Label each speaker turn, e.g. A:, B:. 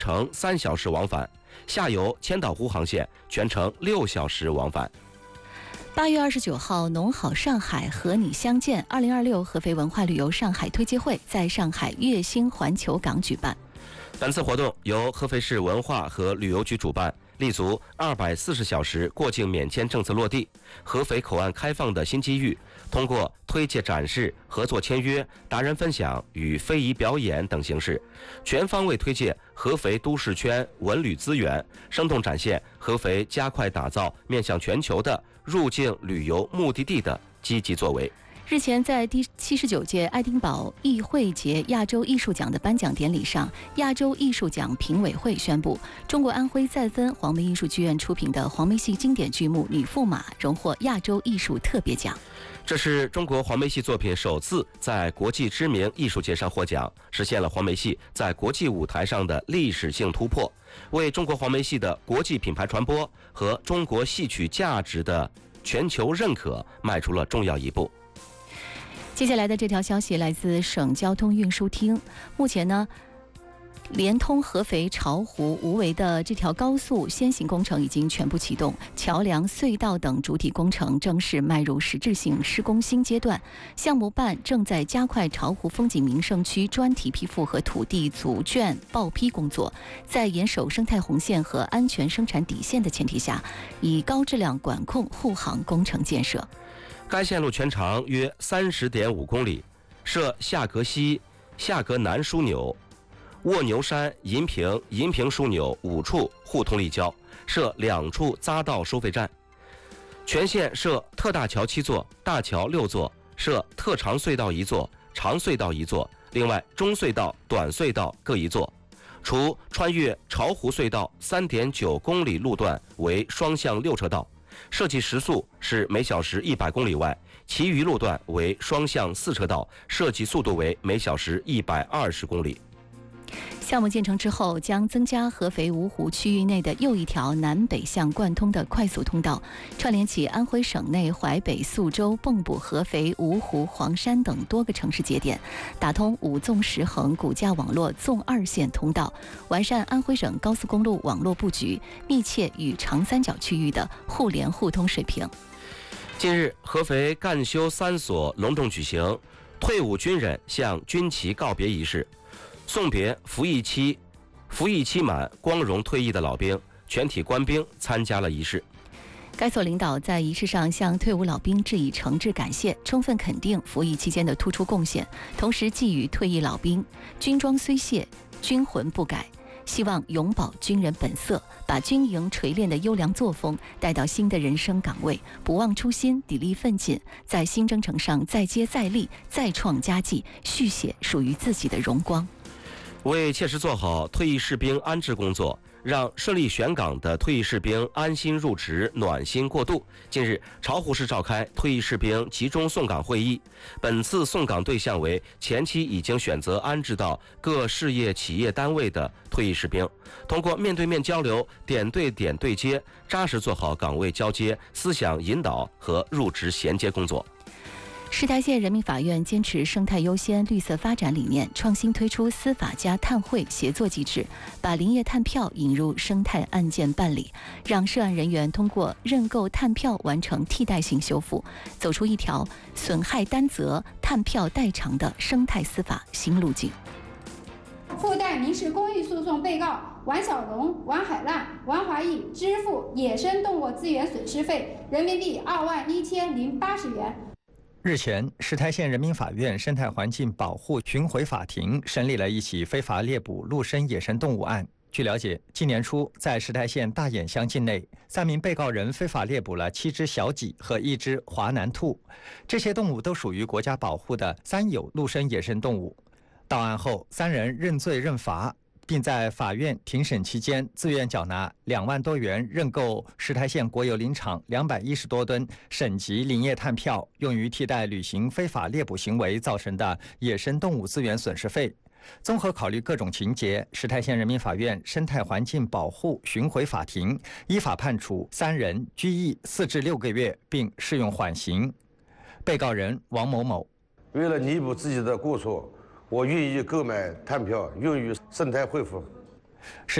A: 程3小时往返，下游千岛湖航线全程6小时往返。
B: 8月29号，农好上海和你相见2026合肥文化旅游上海推介会在上海悦兴环球港举办。
A: 本次活动由合肥市文化和旅游局主办，立足240小时过境免签政策落地、合肥口岸开放的新机遇，通过推介展示、合作签约、达人分享与非遗表演等形式，全方位推介合肥都市圈文旅资源，生动展现合肥加快打造面向全球的入境旅游目的地的积极作为。
B: 日前，在第79届爱丁堡艺汇节亚洲艺术奖的颁奖典礼上，亚洲艺术奖评委会宣布，中国安徽再分黄梅艺术剧院出品的黄梅戏经典剧目《女驸马》荣获亚洲艺术特别奖。
A: 这是中国黄梅戏作品首次在国际知名艺术节上获奖，实现了黄梅戏在国际舞台上的历史性突破，为中国黄梅戏的国际品牌传播和中国戏曲价值的全球认可迈出了重要一步。
B: 接下来的这条消息来自省交通运输厅，目前呢，连通合肥、巢湖、无为的这条高速先行工程已经全部启动，桥梁、隧道等主体工程正式迈入实质性施工新阶段。项目办正在加快巢湖风景名胜区专题批复和土地组卷报批工作，在严守生态红线和安全生产底线的前提下，以高质量管控护航工程建设。
A: 该线路全长约30.5公里，设下格西、下格南枢纽、卧牛山、银平枢纽5处互通立交，设2处匝道收费站。全线设特大桥7座、大桥6座，设特长隧道1座、长隧道1座，另外中隧道、短隧道各1座。除穿越巢湖隧道3.9公里路段为双向6车道，设计时速是每小时100公里外，其余路段为双向4车道，设计速度为每小时120公里。
B: 项目建成之后，将增加合肥芜湖区域内的又一条南北向贯通的快速通道，串联起安徽省内淮北、宿州、蚌埠、合肥、芜湖、黄山等多个城市节点，打通5纵10横骨架网络纵2线通道，完善安徽省高速公路网络布局，密切与长三角区域的互联互通水平。
A: 近日，合肥干休3所隆重举行退伍军人向军旗告别仪式，送别服役期满光荣退役的老兵，全体官兵参加了仪式。
B: 该所领导在仪式上向退伍老兵致以诚挚感谢，充分肯定服役期间的突出贡献，同时寄予退役老兵：军装虽卸，军魂不改，希望永葆军人本色，把军营锤炼的优良作风带到新的人生岗位，不忘初心，砥砺奋进，在新征程上再接再厉，再创佳绩，续写属于自己的荣光。
A: 为切实做好退役士兵安置工作，让顺利选岗的退役士兵安心入职、暖心过渡，近日，巢湖市召开退役士兵集中送岗会议。本次送岗对象为前期已经选择安置到各事业企业单位的退役士兵，通过面对面交流、点对点对接，扎实做好岗位交接、思想引导和入职衔接工作。
B: 石台县人民法院坚持生态优先、绿色发展理念，创新推出司法加碳汇协作机制，把林业碳票引入生态案件办理，让涉案人员通过认购碳票完成替代性修复，走出一条损害担责、碳票代偿的生态司法新路径。
C: 附带民事公益诉讼被告王小龙、王海浪、王华义支付野生动物资源损失费人民币21080元。
D: 日前，石台县人民法院生态环境保护巡回法庭审理了一起非法猎捕陆生野生动物案。据了解，今年初，在石台县大堰乡境内，3名被告人非法猎捕了7只小麂和1只华南兔，这些动物都属于国家保护的3有陆生野生动物。到案后，3人认罪认罚，并在法院庭审期间自愿缴纳2万多元认购石台县国有林场210多吨省级林业碳票，用于替代履行非法猎捕行为造成的野生动物资源损失费。综合考虑各种情节，石台县人民法院生态环境保护巡回法庭依法判处3人拘役4至6个月，并适用缓刑。被告人王某某：
E: 为了弥补自己的过错，我愿意购买碳票用于生态恢复。